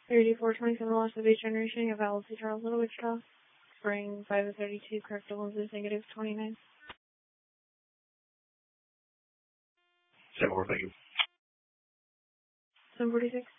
3427 lost the base generation. You have LC Charles Little Wichita. Spring 532, correct Dublin is negative 29. 7-4, thank you. 746.